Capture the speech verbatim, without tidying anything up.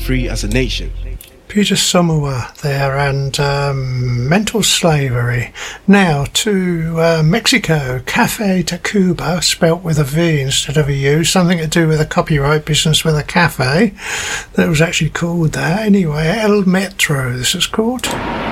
free as a nation. Peter Samoa there, and um, mental slavery. Now to uh, Mexico, Cafe Tacuba, spelt with a V instead of a U, something to do with a copyright business with a cafe that was actually called that. Anyway, El Metro, this is called.